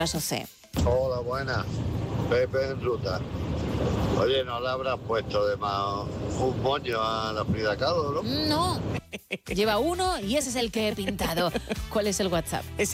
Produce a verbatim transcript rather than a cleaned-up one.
C. Hola, buenas. Pepe en ruta. Oye, ¿no le habrás puesto de más un moño a la Frida Kahlo, no? No, lleva uno y ese es el que he pintado. ¿Cuál es el WhatsApp?